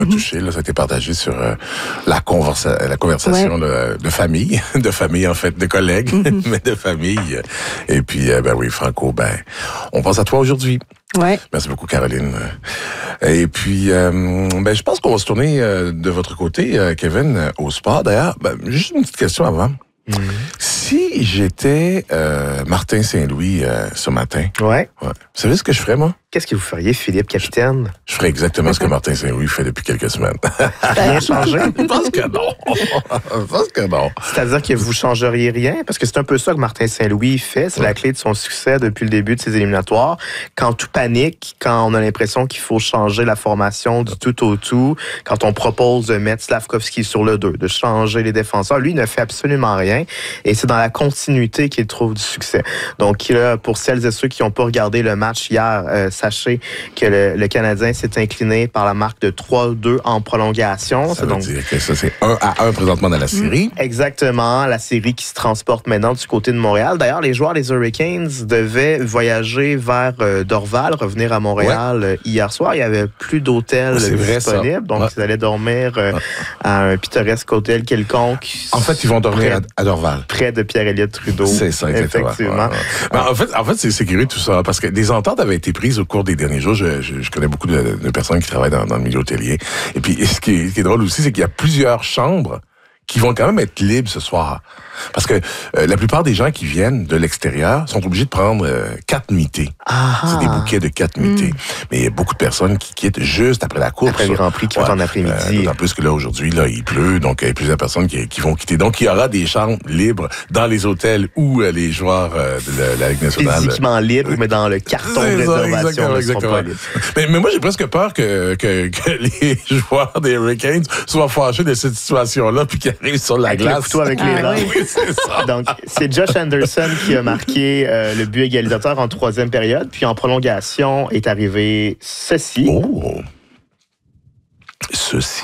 touché. Là, ça a été partagé sur la conversation de famille, en fait, de collègues, mais de famille. Et puis, oui, Franco, on pense à toi aujourd'hui. Ouais. Merci beaucoup, Caroline. Et puis, je pense qu'on va se tourner de votre côté, Kevin, au sport. D'ailleurs, juste une petite question avant. Si j'étais Martin Saint-Louis ce matin, ouais. Vous savez ce que je ferais, moi? Qu'est-ce que vous feriez, Philippe, capitaine? Je ferais exactement ce que Martin Saint-Louis fait depuis quelques semaines. Rien changé? Je pense que non. C'est-à-dire que vous changeriez rien? Parce que c'est un peu ça que Martin Saint-Louis fait. C'est la clé de son succès depuis le début de ses éliminatoires. Quand tout panique, quand on a l'impression qu'il faut changer la formation du tout au tout, quand on propose de mettre Slavkovski sur le 2, de changer les défenseurs, lui, il ne fait absolument rien. Et c'est dans la continuité qu'il trouve du succès. Donc, là, pour celles et ceux qui n'ont pas regardé le match hier, sachez que le Canadien s'est incliné par la marque de 3-2 en prolongation. Ça veut dire que ça, c'est 1-1 présentement dans la série. Exactement. La série qui se transporte maintenant du côté de Montréal. D'ailleurs, les joueurs des Hurricanes devaient voyager vers Dorval, revenir à Montréal hier soir. Il n'y avait plus d'hôtel disponible. Donc, ils allaient dormir à un pittoresque hôtel quelconque. En fait, ils vont dormir à Dorval. Près de Pierre-Éliott Trudeau. C'est ça, exactement. Effectivement. En fait, c'est curieux tout ça, parce que des ententes avaient été prises au cours des derniers jours. Je connais beaucoup de personnes qui travaillent dans le milieu hôtelier. Et puis, ce qui est drôle aussi, c'est qu'il y a plusieurs chambres qui vont quand même être libres ce soir. Parce que la plupart des gens qui viennent de l'extérieur sont obligés de prendre 4 nuitées. C'est des bouquets de 4 nuitées. Mais il y a beaucoup de personnes qui quittent juste après la course. Après le Grand Prix qui vont en après-midi. D'autant plus que là, aujourd'hui, il pleut, donc il y a plusieurs personnes qui vont quitter. Donc, il y aura des chambres libres dans les hôtels où les joueurs de la Ligue nationale... Physiquement libres, mais dans le carton de réservation. Exactement. Mais moi, j'ai presque peur que les joueurs des Hurricanes soient fâchés de cette situation-là puis qu'ils arrivent sur la glace. Le couteau avec les dents. Oui, c'est ça. Donc, c'est Josh Anderson qui a marqué le but égalisateur en troisième période. Puis en prolongation est arrivé ceci. Oh! Ceci.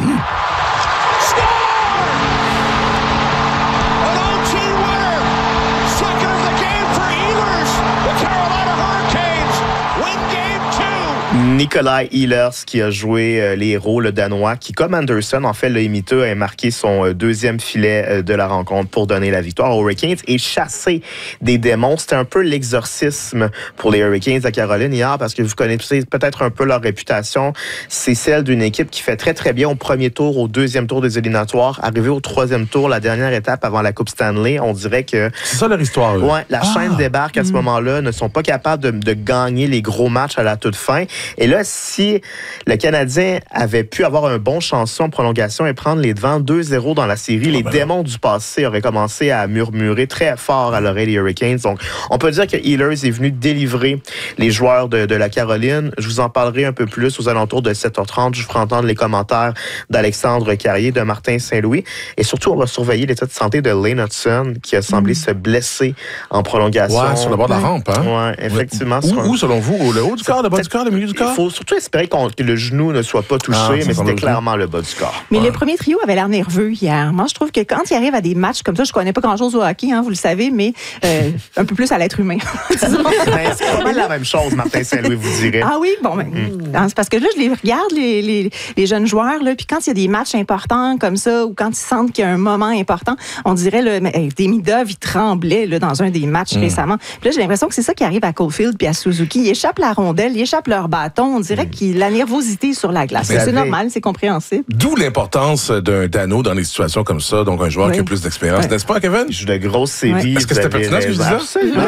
Nikolai Ehlers qui a joué les héros, le Danois, qui, comme Anderson, en fait, l'a imité, a marqué son deuxième filet de la rencontre pour donner la victoire aux Hurricanes et chasser des démons. C'était un peu l'exorcisme pour les Hurricanes à Caroline hier, parce que vous connaissez peut-être un peu leur réputation. C'est celle d'une équipe qui fait très, très bien au premier tour, au deuxième tour des éliminatoires. Arrivé au troisième tour, la dernière étape avant la Coupe Stanley, on dirait que... C'est ça leur histoire, eux. Ouais, la chaîne débarque à ce moment-là, ne sont pas capables de gagner les gros matchs à la toute fin. Et là, si le Canadien avait pu avoir un bon chanson en prolongation et prendre les devants 2-0 dans la série, les démons du passé auraient commencé à murmurer très fort à l'oreille des Hurricanes. Donc, on peut dire que Ehlers est venu délivrer les joueurs de la Caroline. Je vous en parlerai un peu plus aux alentours de 7h30. Je vous ferai entendre les commentaires d'Alexandre Carrier, de Martin Saint-Louis. Et surtout, on va surveiller l'état de santé de Lane Hudson, qui a semblé se blesser en prolongation. Ouais, sur le bord de la rampe, hein? Ouais, effectivement. Où, selon vous? Le haut du corps, le bas du corps, le milieu du corps? Il faut surtout espérer que le genou ne soit pas touché, mais c'était clairement le bas du corps. Mais le premier trio avait l'air nerveux hier. Moi, je trouve que quand il arrive à des matchs comme ça, je connais pas grand-chose au hockey, vous le savez, mais un peu plus à l'être humain. C'est pas mal la même chose, Martin Saint-Louis vous dirait. Ah oui? Bon, c'est parce que là, je les regarde, les jeunes joueurs, là, puis quand il y a des matchs importants comme ça, ou quand ils sentent qu'il y a un moment important, on dirait, là, Demidov, il tremblait là, dans un des matchs récemment. Puis là, j'ai l'impression que c'est ça qui arrive à Caulfield puis à Suzuki. Ils échappent la rondelle, ils échappent leur bâton. On dirait qu'il la nervosité sur la glace. C'est normal, c'est compréhensible. D'où l'importance d'un Dano dans des situations comme ça, donc un joueur qui a plus d'expérience. N'est-ce pas, Kevin? Il joue de grosses séries. Est-ce que c'était pertinent ce que je disais? Absolument.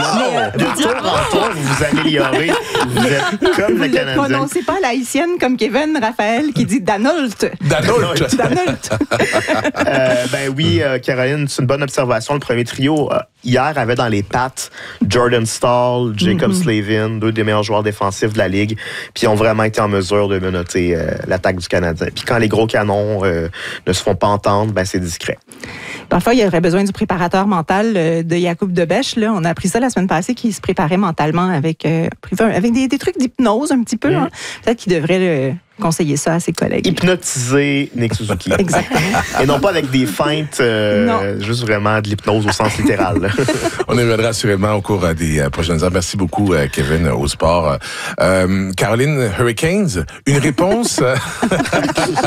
De tour en tour, vous vous améliorez. Vous êtes comme le Canadien. Vous ne prononcez pas la haïtienne comme Kevin Raphaël qui dit Danolt. Danolt. Oui, Caroline, c'est une bonne observation. Le premier trio, hier, avait dans les pattes Jordan Staal, Jacob Slavin, deux des meilleurs joueurs défensifs de la Ligue, puis ils ont vraiment été en mesure de menotter l'attaque du Canadien. Puis quand les gros canons ne se font pas entendre, c'est discret. Parfois, il y aurait besoin du préparateur mental de Jakub Debèche. Là, on a appris ça la semaine passée, qu'il se préparait mentalement avec des trucs d'hypnose un petit peu. Peut-être qu'il devrait conseiller ça à ses collègues. Hypnotiser Nick Suzuki. Exactement. Et non pas avec des feintes, juste vraiment de l'hypnose au sens littéral. On y reviendra assurément au cours des prochaines heures. Merci beaucoup, Kevin, au sport. Caroline, Hurricanes, une réponse?